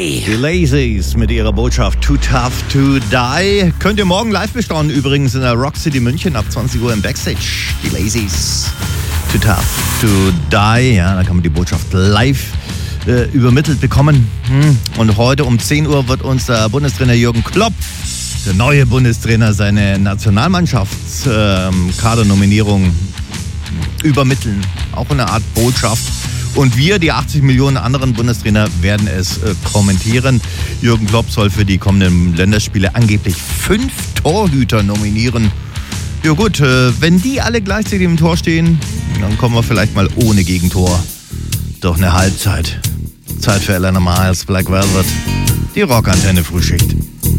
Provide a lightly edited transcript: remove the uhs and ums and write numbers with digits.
Die. Die Lazies mit ihrer Botschaft Too Tough to Die. Könnt ihr morgen live bestaunen, übrigens in der Rock City München ab 20 Uhr im Backstage. Die Lazies. Too Tough to Die. Ja, da kann man die Botschaft live übermittelt bekommen. Und heute um 10 Uhr wird uns der Bundestrainer Jürgen Klopp, der neue Bundestrainer, seine Nationalmannschaftskadernominierung übermitteln. Auch eine Art Botschaft. Und wir, die 80 Millionen anderen Bundestrainer, werden es kommentieren. Jürgen Klopp soll für die kommenden Länderspiele angeblich 5 Torhüter nominieren. Ja gut, wenn die alle gleichzeitig im Tor stehen, dann kommen wir vielleicht mal ohne Gegentor. Doch eine Halbzeit. Zeit für Eleanor Miles, Black Velvet. Die Rockantenne Frühschicht.